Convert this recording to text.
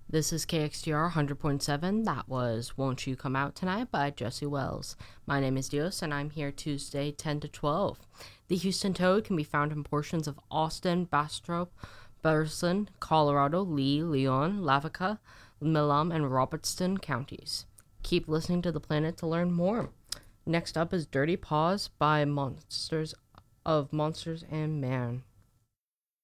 This is KXTR 100.7. That was Won't You Come Out Tonight by Jesse Wells. My name is Dios, and I'm here Tuesday 10 to 12. The Houston Toad can be found in portions of Austin, Bastrop, Burleson, Colorado, Lee, Leon, Lavaca, Milam, and Robertson counties. Keep listening to The Planet to learn more. Next up is Dirty Paws by Monsters and Man.